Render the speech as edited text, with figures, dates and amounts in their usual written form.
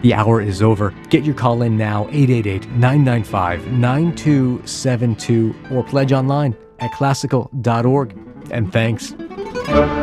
The hour is over. Get your call in now, 888-995-9272, or pledge online at classical.org. And thanks.